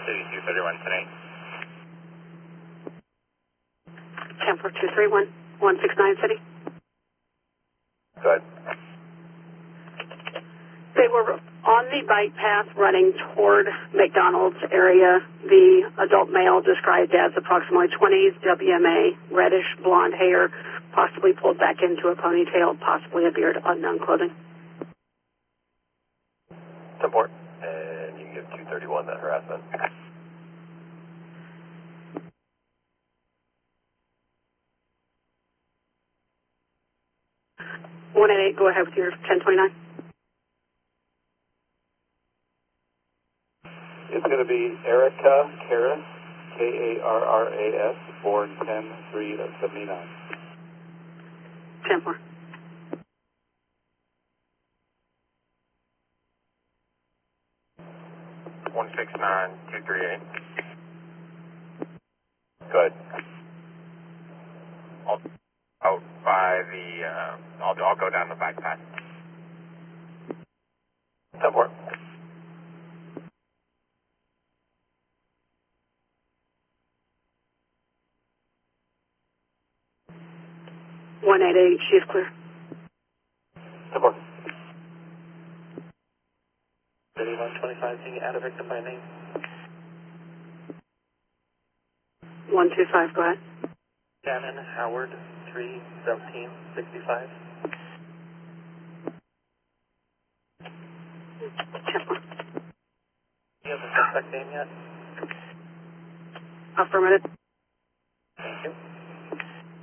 City 231 tonight. 10-4-2-3-1, 169 City. Go ahead. They were on the bike path running toward McDonald's area. The adult male described as approximately 20s, WMA, reddish blonde hair, possibly pulled back into a ponytail, possibly a beard, unknown clothing. Support. And you can give 231 that harassment. $188, go ahead with your 1029. It's going to be Erica Karras, Karras, born 10/3/79. 10-4. One 169-238. Go ahead. Out by the, I'll go down the bike path. Support. $188, she's clear. Support. 3125, can you add a victim by name? 125, go ahead. Shannon Howard, 31765. 10-4. Do you have the suspect name yet? Affirmative.